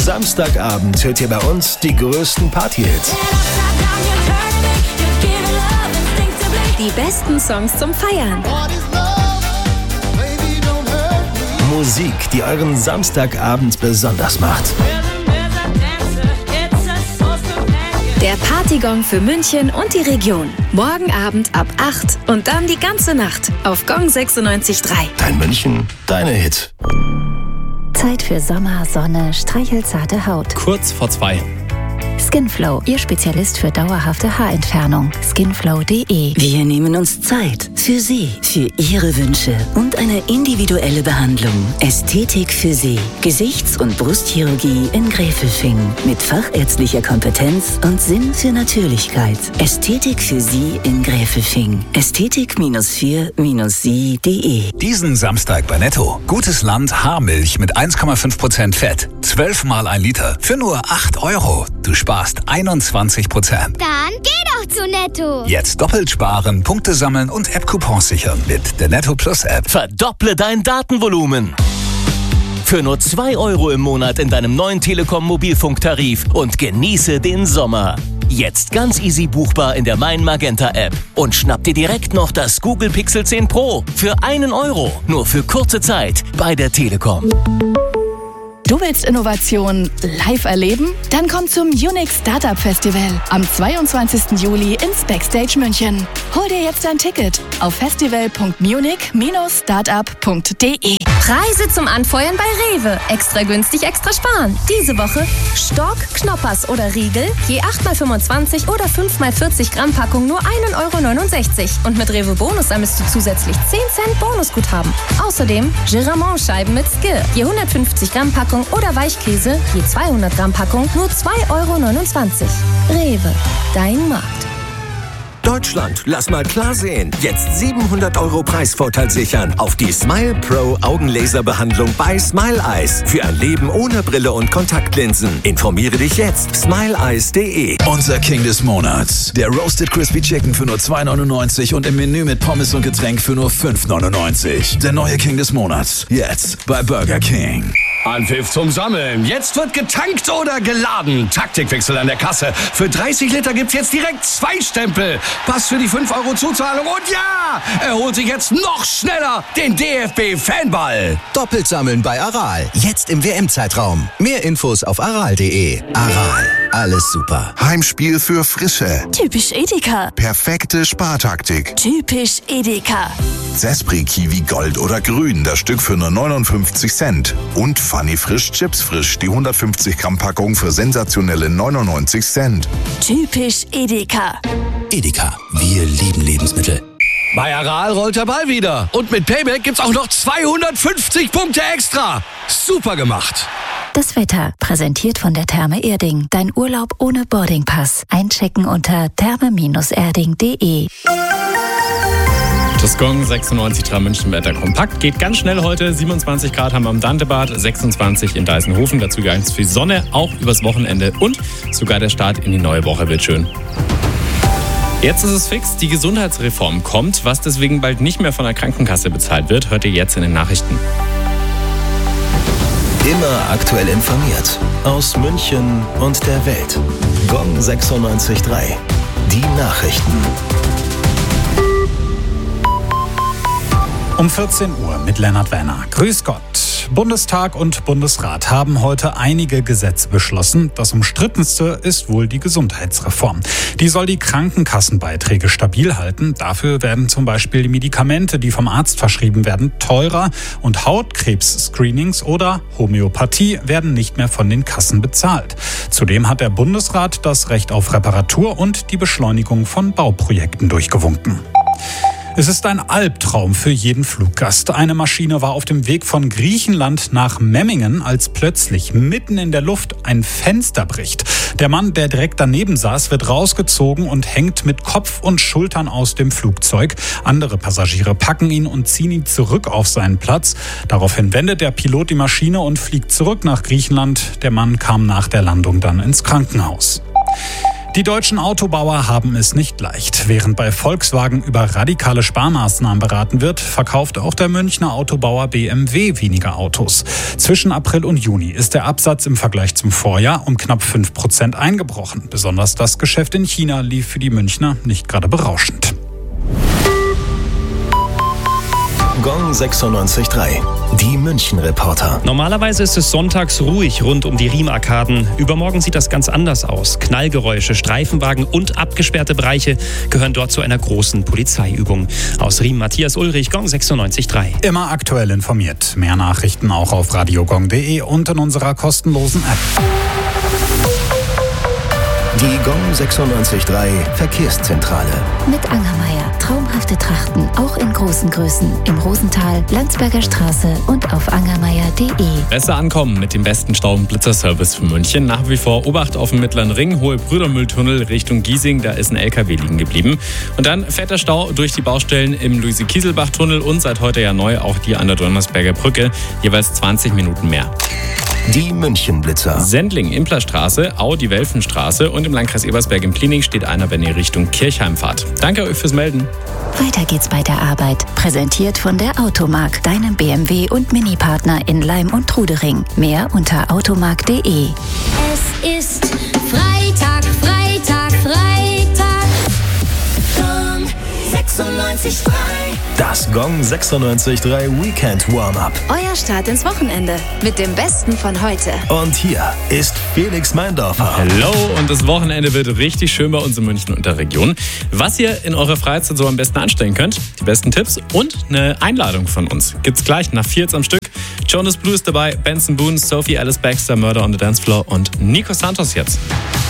Samstagabend hört ihr bei uns die größten Party-Hits. Die besten Songs zum Feiern. Musik, die euren Samstagabend besonders macht. Der Partygong für München und die Region. Morgen Abend ab 8 und dann die ganze Nacht auf Gong 96.3. Dein München, deine Hit. Zeit für Sommer, Sonne, streichelzarte Haut. Kurz vor 2. Skinflow, Ihr Spezialist für dauerhafte Haarentfernung. Skinflow.de. Wir nehmen uns Zeit für Sie, für Ihre Wünsche und eine individuelle Behandlung. Ästhetik für Sie. Gesichts- und Brustchirurgie in Gräfelfing. Mit fachärztlicher Kompetenz und Sinn für Natürlichkeit. Ästhetik für Sie in Gräfelfing. Ästhetik-4-sie.de. Diesen Samstag bei Netto. Gutes Land Haarmilch mit 1,5% Fett. 12 mal 1 Liter. Für nur 8 €. Du sparst 21%. Dann geh doch zu Netto. Jetzt doppelt sparen, Punkte sammeln und App-Coupons sichern mit der Netto Plus App. Verdopple dein Datenvolumen. Für nur 2 € im Monat in deinem neuen Telekom Mobilfunktarif und genieße den Sommer. Jetzt ganz easy buchbar in der Mein Magenta App. Und schnapp dir direkt noch das Google Pixel 10 Pro für 1 €. Nur für kurze Zeit bei der Telekom. Du willst Innovation live erleben? Dann komm zum Unique Startup Festival am 22. Juli ins Backstage München. Hol dir jetzt ein Ticket auf festival.munich-startup.de. Preise zum Anfeuern bei Rewe. Extra günstig, extra sparen. Diese Woche Stock, Knoppers oder Riegel, je 8x25 oder 5x40 Gramm Packung nur 1,69 € und mit Rewe Bonus sammelst du zusätzlich 10 Cent Bonusguthaben. Außerdem Giramont-Scheiben mit Skir, je 150 Gramm Packung oder Weichkäse, je 200 Gramm Packung nur 2,29 €. Rewe, dein Markt. Deutschland, lass mal klar sehen. Jetzt 700 € Preisvorteil sichern auf die Smile Pro Augenlaserbehandlung bei Smile Eyes. Für ein Leben ohne Brille und Kontaktlinsen. Informiere dich jetzt. smileeyes.de. Unser King des Monats. Der Roasted Crispy Chicken für nur 2,99 € und im Menü mit Pommes und Getränk für nur 5,99 €. Der neue King des Monats. Jetzt bei Burger King. Anpfiff zum Sammeln. Jetzt wird getankt oder geladen. Taktikwechsel an der Kasse. Für 30 Liter gibt's jetzt direkt 2 Stempel. Pass für die 5 € Zuzahlung und ja, er holt sich jetzt noch schneller den DFB-Fanball. Doppelt sammeln bei Aral. Jetzt im WM-Zeitraum. Mehr Infos auf aral.de. Aral. Alles super. Heimspiel für Frische. Typisch Edeka. Perfekte Spartaktik. Typisch Edeka. Zespri Kiwi Gold oder Grün, das Stück für nur 59 Cent. Und Funny Frisch Chips Frisch, die 150 Gramm Packung für sensationelle 99 Cent. Typisch Edeka. Edeka. Wir lieben Lebensmittel. Bei Aral rollt der Ball wieder. Und mit Payback gibt's auch noch 250 Punkte extra. Super gemacht. Das Wetter, präsentiert von der Therme Erding. Dein Urlaub ohne Boardingpass. Einchecken unter therme-erding.de. Das Gong 96.3 München Wetter kompakt. Geht ganz schnell heute. 27 Grad haben wir am Dantebad, 26 in Deisenhofen. Dazu ganz viel Sonne, auch übers Wochenende. Und sogar der Start in die neue Woche wird schön. Jetzt ist es fix, die Gesundheitsreform kommt. Was deswegen bald nicht mehr von der Krankenkasse bezahlt wird, hört ihr jetzt in den Nachrichten. Immer aktuell informiert. Aus München und der Welt. Gong 96.3. Die Nachrichten. Um 14 Uhr mit Lennart Werner. Grüß Gott. Bundestag und Bundesrat haben heute einige Gesetze beschlossen. Das umstrittenste ist wohl die Gesundheitsreform. Die soll die Krankenkassenbeiträge stabil halten. Dafür werden zum Beispiel die Medikamente, die vom Arzt verschrieben werden, teurer und Hautkrebs-Screenings oder Homöopathie werden nicht mehr von den Kassen bezahlt. Zudem hat der Bundesrat das Recht auf Reparatur und die Beschleunigung von Bauprojekten durchgewunken. Es ist ein Albtraum für jeden Fluggast. Eine Maschine war auf dem Weg von Griechenland nach Memmingen, als plötzlich mitten in der Luft ein Fenster bricht. Der Mann, der direkt daneben saß, wird rausgezogen und hängt mit Kopf und Schultern aus dem Flugzeug. Andere Passagiere packen ihn und ziehen ihn zurück auf seinen Platz. Daraufhin wendet der Pilot die Maschine und fliegt zurück nach Griechenland. Der Mann kam nach der Landung dann ins Krankenhaus. Die deutschen Autobauer haben es nicht leicht. Während bei Volkswagen über radikale Sparmaßnahmen beraten wird, verkauft auch der Münchner Autobauer BMW weniger Autos. Zwischen April und Juni ist der Absatz im Vergleich zum Vorjahr um knapp 5% eingebrochen. Besonders das Geschäft in China lief für die Münchner nicht gerade berauschend. Gong 96.3. Die München-Reporter. Normalerweise ist es sonntags ruhig rund um die Riemarkaden. Übermorgen sieht das ganz anders aus. Knallgeräusche, Streifenwagen und abgesperrte Bereiche gehören dort zu einer großen Polizeiübung. Aus Riem Matthias Ulrich, Gong 96.3. Immer aktuell informiert. Mehr Nachrichten auch auf radiogong.de und in unserer kostenlosen App. Die Gong 96.3 Verkehrszentrale. Mit Angermeier. Traumhafte Trachten, auch in großen Größen. Im Rosental, Landsberger Straße und auf angermeier.de. Besser ankommen mit dem besten Stau- und Blitzerservice für München. Nach wie vor Obacht auf dem Mittleren Ring, Hohe Brüdermühltunnel Richtung Giesing, da ist ein LKW liegen geblieben. Und dann fetter Stau durch die Baustellen im Luise-Kieselbach-Tunnel und seit heute ja neu auch die an der Donnersberger Brücke, jeweils 20 Minuten mehr. Die München-Blitzer. Sendling, Implerstraße, Au, die Welfenstraße und im Landkreis Ebersberg im Pliening steht einer, wenn ihr Richtung Kirchheim fahrt. Danke euch fürs Melden. Weiter geht's bei der Arbeit. Präsentiert von der Automark, deinem BMW- und Mini-Partner in Leim und Trudering. Mehr unter automark.de. Es ist Freitag, Freitag, Freitag. Gong 96.3. Das Gong 96.3 Weekend Warm-Up. Euer Start ins Wochenende mit dem Besten von heute. Und hier ist Felix Meindorfer. Hallo, und das Wochenende wird richtig schön bei uns in München und der Region. Was ihr in eurer Freizeit so am besten anstellen könnt, die besten Tipps und eine Einladung von uns gibt's gleich nach 4 am Stück. Jonas Blue ist dabei, Benson Boone, Sophie Alice Baxter, Murder on the Dance Floor und Nico Santos jetzt.